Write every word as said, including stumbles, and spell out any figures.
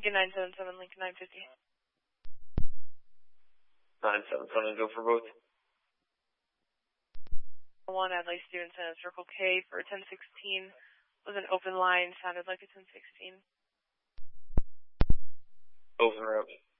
Lincoln nine seven seven, Lincoln nine fifty. nine seven seven, go for both. One Adlai student sent a Circle K for ten sixteen. Was an open line, sounded like a ten sixteen. Open route.